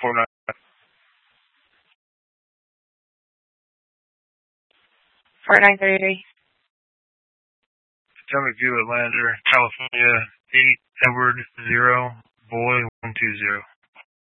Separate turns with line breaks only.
49.
Fort 933.
Potomac View, Atlanta, California, 8, Edward 0, Boy 120.